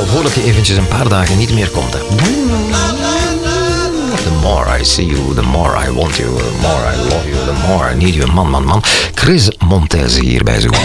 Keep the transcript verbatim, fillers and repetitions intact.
voordat je eventjes een paar dagen niet meer komt. Hè. The more I see you, the more I want you, the more I love you, the more I need you. Man, man, man. Chris Montez hier bij Zoom.